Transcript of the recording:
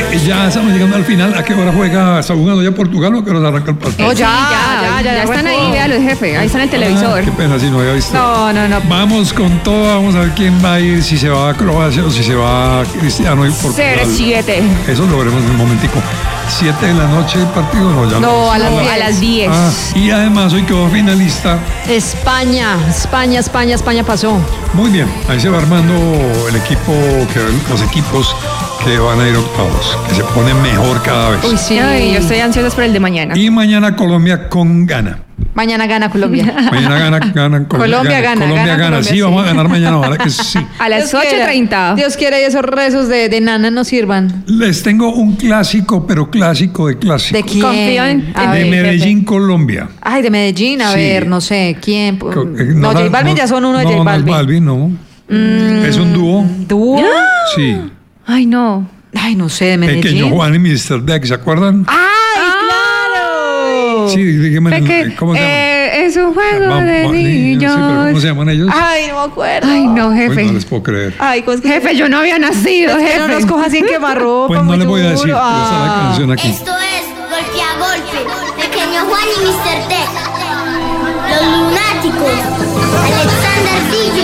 ya estamos llegando al final. ¿A qué hora juega? ¿Está jugando ya Portugal o a qué hora arranca el partido? No, ya están ahí, véalo, jefe. Ahí está en el televisor. Qué pena si no había visto. No. Vamos con todo, vamos a ver quién va a ir, si se va a Croacia o si se va a Cristiano y Portugal. 0-7. Eso lo veremos en un momentico. 7 de la noche el partido, no, ya No, a las 10. Y además hoy quedó finalista. España pasó. Muy bien, ahí se va armando el equipo, los equipos que van a ir octavos, que se ponen mejor cada vez. Uy, sí. Ay, yo estoy ansiosa por el de mañana. Y mañana Colombia con gana. Mañana gana Colombia. Mañana gana Colombia gana. Colombia. Sí, vamos a ganar mañana, ojalá que sí. A las Dios quiera. 8:30. Dios quiera y esos rezos de Nana nos sirvan. Les tengo un clásico, pero clásico de clásico. ¿De quién? Confío en- A De ver. Medellín, Colombia. Ay, de Medellín, a Sí. ver, no sé, ¿quién? No, J Balvin ya son uno de J No, Balvin. no es Balvin, no. Es un dúo. ¿Dúo? Sí. Ay, no. Ay, no sé, de Medellín. Pequeño Juan y Mr. Deck, ¿se acuerdan? ¡Ay, claro! Sí, dígame, ¿cómo se llama? Es un juego de niños. Sí, pero ¿cómo se llaman ellos? Ay, no me acuerdo. Ay, no, Pues jefe. no les puedo creer. Ay, pues Jefe, yo no había nacido, Es que jefe. no nos coja así en quemarropa. Pues no muy le voy a decir, duro. pero está la canción aquí. Esto es Golpe a Golpe, Pequeño Juan y Mr. Tech, Los Lunáticos, Alexander Dillo.